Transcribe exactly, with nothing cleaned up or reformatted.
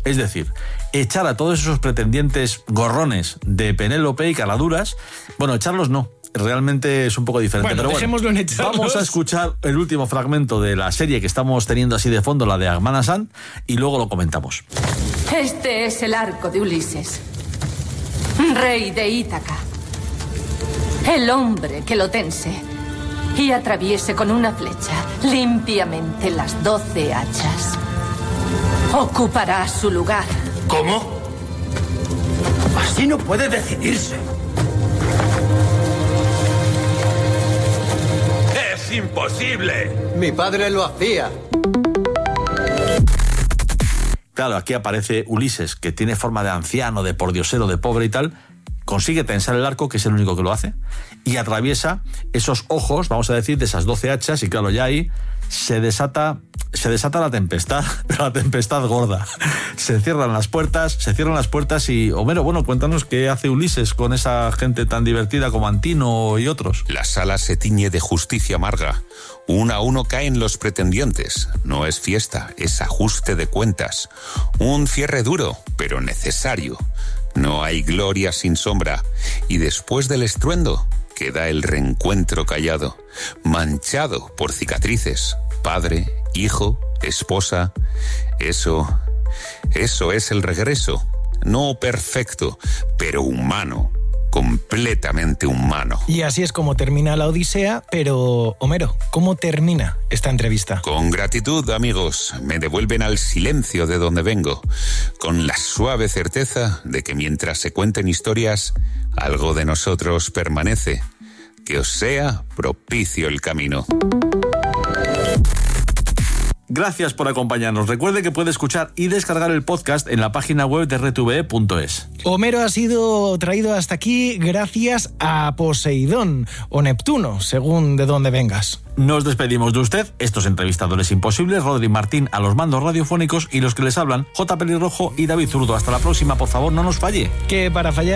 Es decir, echar a todos esos pretendientes gorrones de Penélope y caladuras, bueno, echarlos no. Realmente es un poco diferente. Bueno, pero dejémoslo bueno, en echarlos. Vamos a escuchar el último fragmento de la serie que estamos teniendo así de fondo, la de Agmanasan, y luego lo comentamos. Este es el arco de Ulises, rey de Ítaca. El hombre que lo tense y atraviese con una flecha limpiamente las doce hachas ocupará su lugar. ¿Cómo? Así no puede decidirse. ¡Es imposible! Mi padre lo hacía. Claro, aquí aparece Ulises, que tiene forma de anciano, de pordiosero, de pobre y tal, consigue tensar el arco, que es el único que lo hace, y atraviesa esos ojos, vamos a decir, de esas doce hachas, y claro, ya ahí se desata, se desata la tempestad, pero la tempestad gorda. Se cierran las puertas, se cierran las puertas y, Homero, bueno, cuéntanos qué hace Ulises con esa gente tan divertida como Antino y otros. La sala se tiñe de justicia amarga. Uno a uno caen los pretendientes. No es fiesta, es ajuste de cuentas. Un cierre duro, pero necesario. No hay gloria sin sombra. Y después del estruendo, queda el reencuentro callado, manchado por cicatrices. Padre, hijo, esposa. Eso, eso es el regreso. No perfecto, pero humano. Completamente humano. Y así es como termina la Odisea, pero, Homero, ¿cómo termina esta entrevista? Con gratitud, amigos, me devuelven al silencio de donde vengo, con la suave certeza de que mientras se cuenten historias, algo de nosotros permanece. Que os sea propicio el camino. Gracias por acompañarnos. Recuerde que puede escuchar y descargar el podcast en la página web de R T V E punto es. Homero ha sido traído hasta aquí gracias a Poseidón o Neptuno, según de dónde vengas. Nos despedimos de usted, estos entrevistadores imposibles, Rodri Martín a los mandos radiofónicos y los que les hablan, J. Pelirrojo y David Zurdo. Hasta la próxima, por favor, no nos falle. Que para fallar